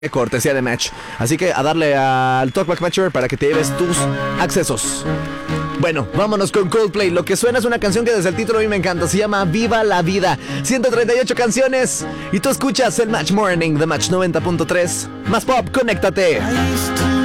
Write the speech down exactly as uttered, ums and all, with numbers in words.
cortesía de Match. Así que a darle al Talkback Matcher para que te lleves tus accesos. Bueno, vámonos con Coldplay. Lo que suena es una canción que desde el título a mí me encanta. Se llama Viva la Vida. ciento treinta y ocho canciones. Y tú escuchas el Match Morning de Match noventa punto tres. Más pop, conéctate.